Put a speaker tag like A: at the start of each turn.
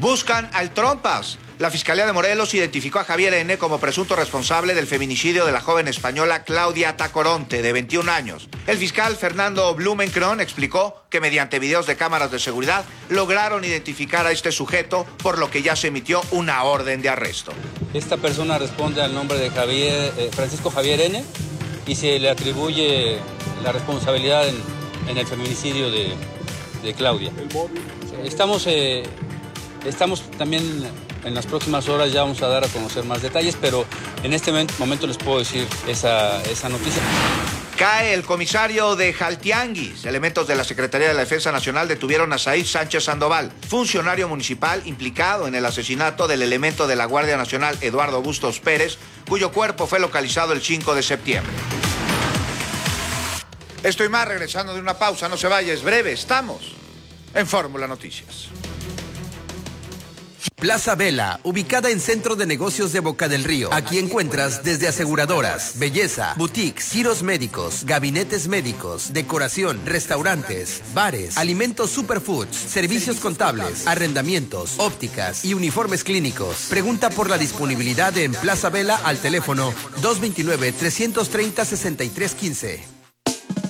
A: Buscan al Trompas. La Fiscalía de Morelos identificó a Javier N. como presunto responsable del feminicidio de la joven española Claudia Tacoronte, de 21 años. El fiscal Fernando Blumenkron explicó que mediante videos de cámaras de seguridad lograron identificar a este sujeto, por lo que ya se emitió una orden de arresto.
B: Esta persona responde al nombre de Francisco Javier N. y se le atribuye la responsabilidad en el feminicidio de Claudia. Estamos también en las próximas horas, ya vamos a dar a conocer más detalles, pero en este momento les puedo decir esa noticia.
A: Cae el comisario de Jaltianguis. Elementos de la Secretaría de la Defensa Nacional detuvieron a Said Sánchez Sandoval, funcionario municipal implicado en el asesinato del elemento de la Guardia Nacional Eduardo Bustos Pérez, cuyo cuerpo fue localizado el 5 de septiembre. Esto y más regresando de una pausa. No se vaya, es breve. Estamos en Fórmula Noticias.
C: Plaza Vela, ubicada en Centro de Negocios de Boca del Río. Aquí encuentras desde aseguradoras, belleza, boutiques, giros médicos, gabinetes médicos, decoración, restaurantes, bares, alimentos superfoods, servicios contables, arrendamientos, ópticas y uniformes clínicos. Pregunta por la disponibilidad en Plaza Vela al teléfono 229-330-6315.